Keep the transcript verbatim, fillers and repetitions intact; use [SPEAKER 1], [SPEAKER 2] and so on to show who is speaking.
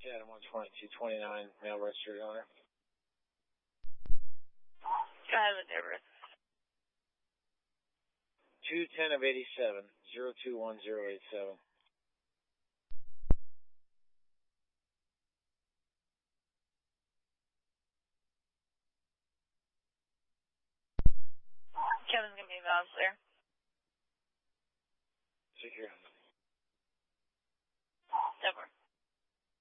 [SPEAKER 1] Adam one twenty-two twenty-nine, male registered owner.
[SPEAKER 2] Go ahead with Everett.
[SPEAKER 1] two ten of eighty-seven, zero two one zero eight seven.
[SPEAKER 2] Kevin's going to be involved there.
[SPEAKER 1] Secure.